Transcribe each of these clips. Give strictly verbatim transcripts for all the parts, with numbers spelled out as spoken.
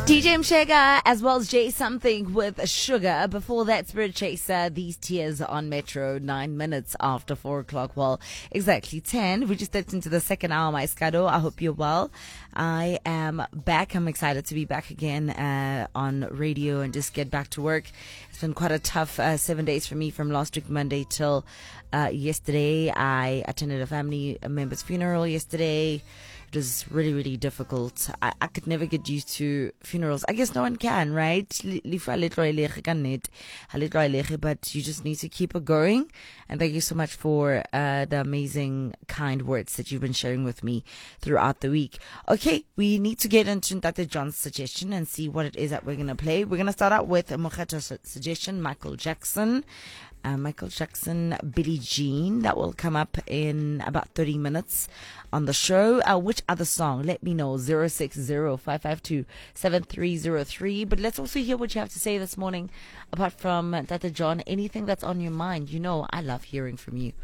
D J Mshega as well as Jay Something with Sugar. Before that, Spirit Chaser, These Tears on Metro, nine minutes after four o'clock. Well, exactly ten. We just stepped into the second hour, my Scado. I hope you're well. I am back. I'm excited to be back again uh, on radio and just get back to work. It's been quite a tough uh, seven days for me from last week, Monday till uh, yesterday. I attended a family member's funeral yesterday. It was really, really difficult. I, I could never get used to funerals. I guess no one can, right? But you just need to keep it going. And thank you so much for uh, the amazing, kind words that you've been sharing with me throughout the week. Okay, we need to get into Tate John's suggestion and see what it is that we're going to play. We're going to start out with a Mokgeto's suggestion, Michael Jackson. Uh, Michael Jackson, Billie Jean. That will come up in about thirty minutes on the show. Uh, which other song? Let me know. zero six zero, five five two, seven three zero three. But let's also hear what you have to say this morning. Apart from uh, Tata John, anything that's on your mind. You know, I love hearing from you.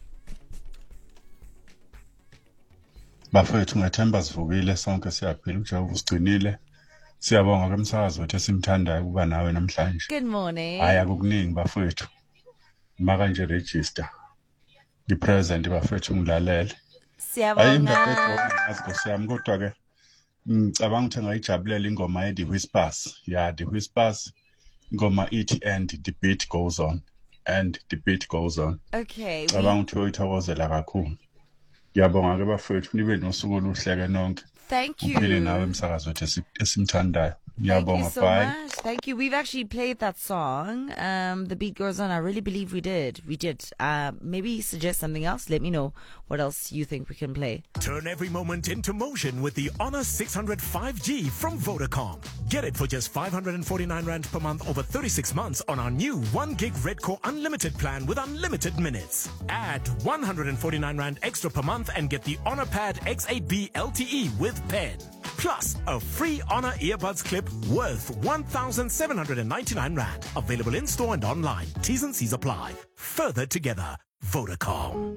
Bafethu ngethemba sivukile sonke siyaphila uJehova usigcinile. Siyabonga kumsakazo wethu esimthandayo kuba nawe namhlanje. Good morning. Haya kukuningi bafethu. Maka nje register. Di present bafethu ngilalele. Siyabonga. Ayimbe ngiyazikosiyami kodwa ke ngicabanga ukuthi ngayijabulela ingoma ye The Whispers. Yeah, The Whispers. Ingoma ithi and the beat goes on. And the beat goes on. Okay. Ngicabanga ukuthi uyithokozela kakhulu. Ngiyabonga ke bafethu nibe nosuku oluhle ke nonke. Thank you. Uphile nawe emsakazo wethu esimthandayo. Thank you so much. Thank you. We've actually played that song. Um, the beat goes on. I really believe we did. We did. Uh, maybe suggest something else. Let me know what else you think we can play. Turn every moment into motion with the Honor six hundred five G from Vodacom. Get it for just five hundred forty-nine rand per month over thirty-six months on our new one gig Red Core Unlimited plan with unlimited minutes. Add one hundred forty-nine rand extra per month and get the Honor Pad X eight B L T E with pen. Plus, a free Honor earbuds clip worth one thousand seven hundred ninety-nine rand. Available in store and online. T's and C's apply. Further together, Vodacom.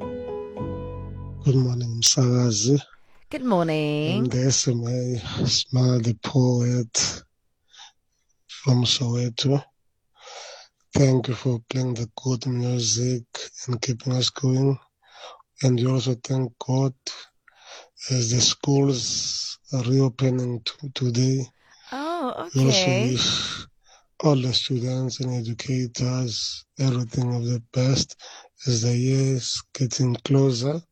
Good morning, Msakazi. Good morning. Yes, my smile the poet from Soweto. Thank you for playing the good music and keeping us going. And we also thank God as the schools are reopening t- today. Oh, okay. We also wish all the students and educators everything of the best as the year is getting closer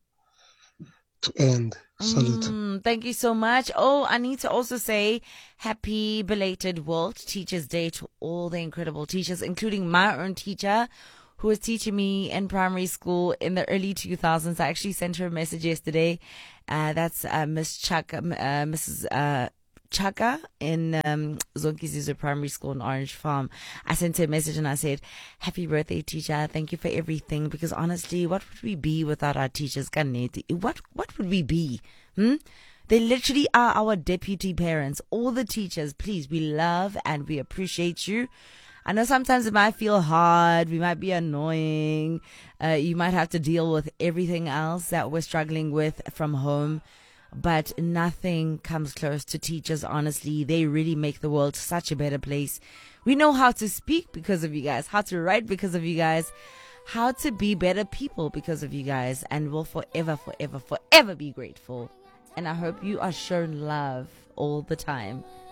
to end. Salute. Mm, thank you so much. Oh, I need to also say happy belated World Teachers Day to all the incredible teachers, including my own teacher who was teaching me in primary school in the early two thousands. I actually sent her a message yesterday. Uh, that's uh, Miss Chaka, uh, Missus Uh, Chaka in um, Zonkizizo Primary School in Orange Farm. I sent her a message and I said, happy birthday, teacher. Thank you for everything. Because honestly, what would we be without our teachers? What, what would we be? Hmm? They literally are our deputy parents. All the teachers, please, we love and we appreciate you. I know sometimes it might feel hard. We might be annoying. Uh, you might have to deal with everything else that we're struggling with from home. But nothing comes close to teachers, honestly. They really make the world such a better place. We know how to speak because of you guys, how to write because of you guys, how to be better people because of you guys. And we'll forever, forever, forever be grateful. And I hope you are shown love all the time.